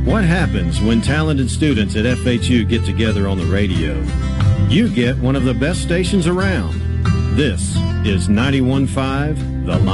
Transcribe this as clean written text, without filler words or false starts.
What happens when talented students at FHU get together on the radio? You get one of the best stations around. This is 91.5 The Line.